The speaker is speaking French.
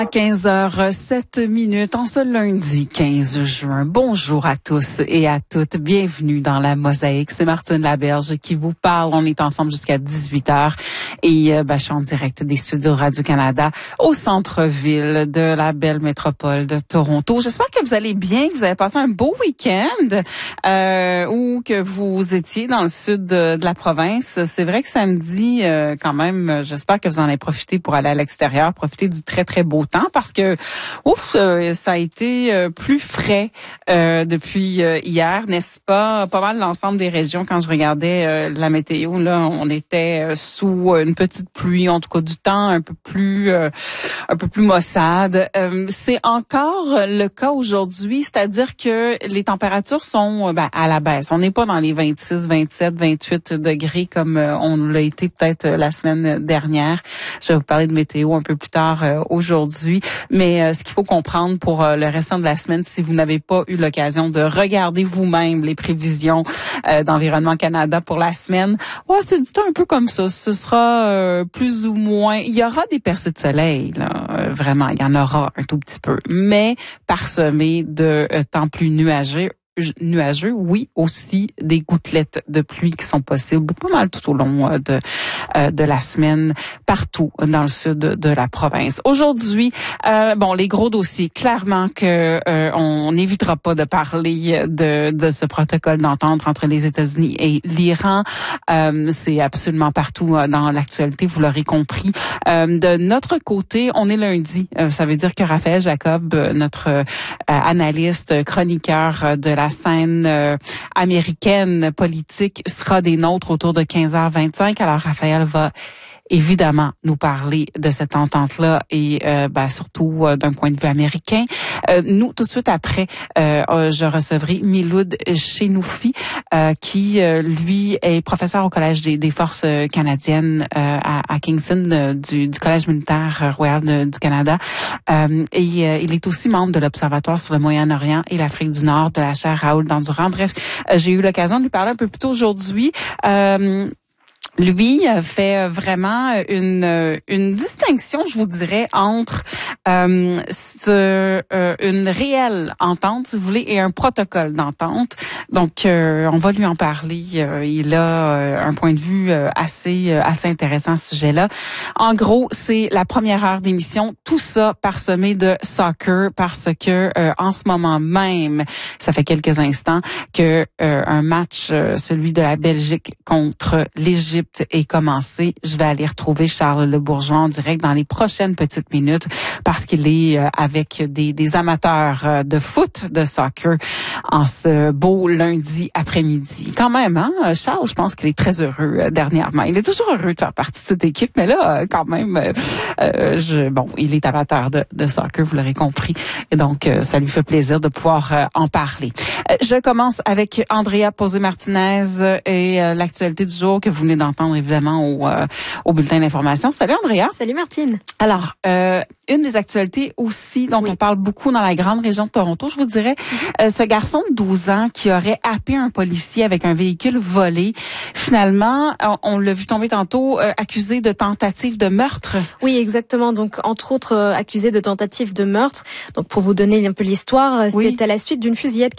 À 15h07 en ce lundi 15 juin. Bonjour à tous et à toutes. Bienvenue dans la Mosaïque. C'est Martine Laberge qui vous parle. On est ensemble jusqu'à 18h et je suis en direct des studios Radio-Canada au centre-ville de la belle métropole de Toronto. J'espère que vous allez bien, que vous avez passé un beau week-end ou que vous étiez dans le sud de la province. C'est vrai que samedi, quand même, j'espère que vous en avez profité pour aller à l'extérieur, profiter du très, très beau temps parce que ça a été plus frais depuis hier, n'est-ce pas? Pas mal l'ensemble des régions. Quand je regardais la météo, là, on était sous une petite pluie, en tout cas du temps un peu plus maussade. C'est encore le cas aujourd'hui, c'est-à-dire que les températures sont à la baisse. On n'est pas dans les 26, 27, 28 degrés comme on l'a été peut-être la semaine dernière. Je vais vous parler de météo un peu plus tard aujourd'hui. Mais ce qu'il faut comprendre pour le restant de la semaine, si vous n'avez pas eu l'occasion de regarder vous-même les prévisions d'Environnement Canada pour la semaine, c'est du temps un peu comme ça. Ce sera plus ou moins... Il y aura des percées de soleil, là, vraiment, il y en aura un tout petit peu, mais parsemé de temps plus nuageux, oui, aussi des gouttelettes de pluie qui sont possibles pas mal tout au long de la semaine partout dans le sud de la province. Aujourd'hui, les gros dossiers, clairement que on n'évitera pas de parler de ce protocole d'entente entre les États-Unis et l'Iran. C'est absolument partout dans l'actualité, vous l'aurez compris. De notre côté, on est lundi. Ça veut dire que Raphaël Jacob, notre analyste, chroniqueur de la scène américaine politique, sera des nôtres autour de 15h25. Alors, Raphaël va évidemment nous parler de cette entente-là et surtout d'un point de vue américain. Nous, tout de suite après, je recevrai Miloud Chenoufi, qui, lui, est professeur au Collège des forces canadiennes à Kingston, du Collège militaire royal du Canada. Et il est aussi membre de l'Observatoire sur le Moyen-Orient et l'Afrique du Nord de la chaire Raoul Dandurand. Bref, j'ai eu l'occasion de lui parler un peu plus tôt aujourd'hui. Lui fait vraiment une distinction, je vous dirais, entre une réelle entente, si vous voulez, et un protocole d'entente. Donc, on va lui en parler. Il a un point de vue assez intéressant à ce sujet-là. En gros, c'est la première heure d'émission, tout ça parsemé de soccer, parce que en ce moment même, ça fait quelques instants que un match, celui de la Belgique contre l'Égypte, est commencé. Je vais aller retrouver Charles Le Bourgeois en direct dans les prochaines petites minutes parce qu'il est avec des amateurs de foot, de soccer, en ce beau lundi après-midi. Quand même, hein, Charles, je pense qu'il est très heureux dernièrement. Il est toujours heureux de faire partie de cette équipe, mais là, quand même, il est amateur de soccer, vous l'aurez compris. Et donc, ça lui fait plaisir de pouvoir en parler. Je commence avec Andrea Posé-Martinez et l'actualité du jour que vous venez d'entendre évidemment au bulletin d'information. Salut Andrea. Salut Martine. Alors, une des actualités aussi dont on parle beaucoup dans la grande région de Toronto, je vous dirais, ce garçon de 12 ans qui aurait happé un policier avec un véhicule volé, finalement, on l'a vu tomber tantôt, accusé de tentative de meurtre. Oui, exactement. Donc, entre autres, accusé de tentative de meurtre. Donc, pour vous donner un peu l'histoire, c'est à la suite d'une fusillade